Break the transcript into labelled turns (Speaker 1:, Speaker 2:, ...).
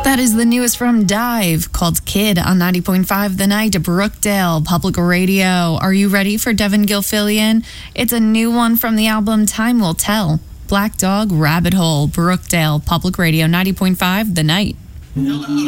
Speaker 1: That is the newest from Dive, called Kid, on 90.5 The Night, Brookdale Public Radio. Are you ready for Devin Gilfillian? It's a new one from the album Time Will Tell. Black Dog Rabbit Hole, Brookdale Public Radio, 90.5 The Night.